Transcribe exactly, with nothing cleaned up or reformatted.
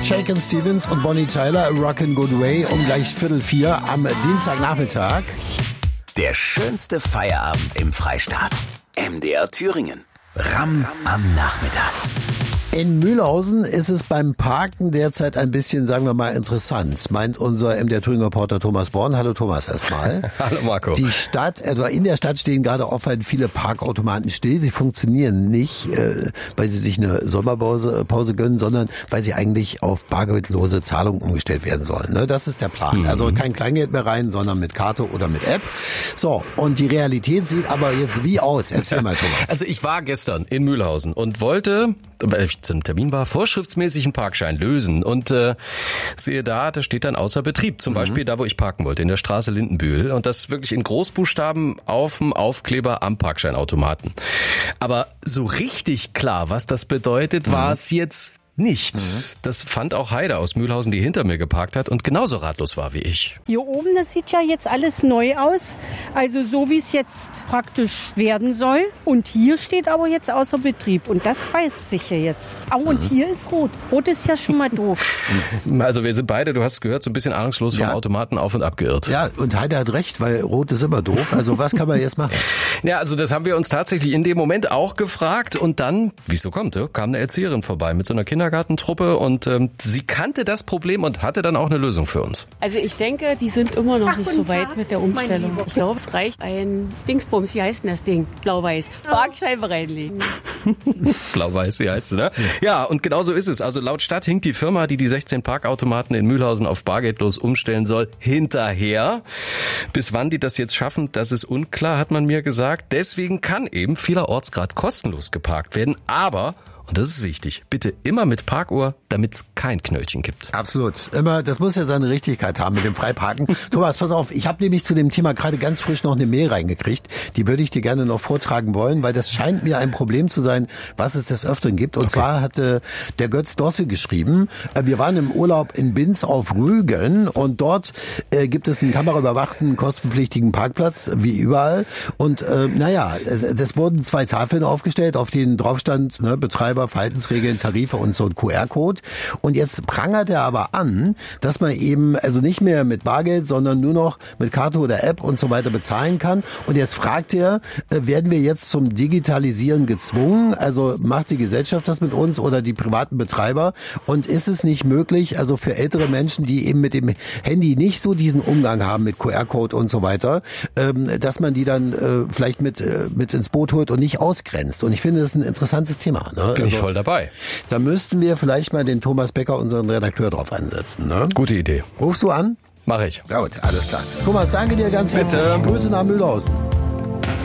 Shakin' Stevens und Bonnie Tyler, Rockin' Good Way, um gleich Viertel vier am Dienstagnachmittag. Der schönste Feierabend im Freistaat. M D R Thüringen. Ram am Nachmittag. In Mühlhausen ist es beim Parken derzeit ein bisschen, sagen wir mal, interessant, meint unser M D R Thüringen-Reporter Thomas Born. Hallo Thomas erstmal. Hallo Marco. Die Stadt, also in der Stadt stehen gerade offenbar viele Parkautomaten still. Sie funktionieren nicht, äh, weil sie sich eine Sommerpause Pause gönnen, sondern weil sie eigentlich auf bargeldlose Zahlungen umgestellt werden sollen. Ne? Das ist der Plan. Mhm. Also kein Kleingeld mehr rein, sondern mit Karte oder mit App. So, und die Realität sieht aber jetzt wie aus? Erzähl mal, Thomas. Also ich war gestern in Mühlhausen und wollte, weil ich zum Termin war, vorschriftsmäßig einen Parkschein lösen und äh, sehe da, da steht dann außer Betrieb. Zum mhm. Beispiel da, wo ich parken wollte, in der Straße Lindenbühl. Und das wirklich in Großbuchstaben auf dem Aufkleber am Parkscheinautomaten. Aber so richtig klar, was das bedeutet, mhm. war es jetzt nicht. Mhm. Das fand auch Heide aus Mühlhausen, die hinter mir geparkt hat und genauso ratlos war wie ich. Hier oben, das sieht ja jetzt alles neu aus. Also so wie es jetzt praktisch werden soll. Und hier steht aber jetzt außer Betrieb. Und das beißt sich ja jetzt. Oh, und mhm. hier ist rot. Rot ist ja schon mal doof. Also wir sind beide, du hast es gehört, so ein bisschen ahnungslos vom ja. Automaten auf und ab geirrt. Ja, und Heide hat recht, weil rot ist immer doof. Also was kann man jetzt machen? Ja, also das haben wir uns tatsächlich in dem Moment auch gefragt. Und dann, wie es so kommt, kam eine Erzieherin vorbei mit so einer Kindergartentruppe und ähm, sie kannte das Problem und hatte dann auch eine Lösung für uns. Also ich denke, die sind immer noch Ach, nicht so weit mit der Umstellung. Ich glaube, es reicht ein Dingsbums, wie heißt denn das Ding? Blau-Weiß. Parkscheibe reinlegen. Blau-Weiß, wie heißt es, ne? Ja, und genau so ist es. Also laut Stadt hinkt die Firma, die die sechzehn Parkautomaten in Mühlhausen auf bargeldlos umstellen soll, hinterher. Bis wann die das jetzt schaffen, das ist unklar, hat man mir gesagt. Deswegen kann eben vielerorts gerade kostenlos geparkt werden, aber und das ist wichtig, bitte immer mit Parkuhr, damit es kein Knöllchen gibt. Absolut. Immer, das muss ja seine Richtigkeit haben mit dem Freiparken. Thomas, pass auf, ich habe nämlich zu dem Thema gerade ganz frisch noch eine Mail reingekriegt. Die würde ich dir gerne noch vortragen wollen, weil das scheint mir ein Problem zu sein, was es des Öfteren gibt. Und okay. zwar hatte der Götz Dosse geschrieben, wir waren im Urlaub in Binz auf Rügen und dort äh, gibt es einen kameraüberwachten, kostenpflichtigen Parkplatz, wie überall. Und äh, naja, es wurden zwei Tafeln aufgestellt, auf denen drauf stand, ne, Betreiber, Verhaltensregeln, Tarife und so ein Q R-Code. Und jetzt prangert er aber an, dass man eben also nicht mehr mit Bargeld, sondern nur noch mit Karte oder App und so weiter bezahlen kann. Und jetzt fragt er, werden wir jetzt zum Digitalisieren gezwungen? Also macht die Gesellschaft das mit uns oder die privaten Betreiber? Und ist es nicht möglich, also für ältere Menschen, die eben mit dem Handy nicht so diesen Umgang haben mit Q R-Code und so weiter, dass man die dann vielleicht mit, mit ins Boot holt und nicht ausgrenzt? Und ich finde, das ist ein interessantes Thema, ne? Bin ich voll dabei. Da müssten wir vielleicht mal den Thomas Becker, unseren Redakteur, drauf ansetzen. Ne? Gute Idee. Rufst du an? Mach ich. Gut, alles klar. Thomas, danke dir ganz herzlich. Bitte. Grüße nach Mühlhausen.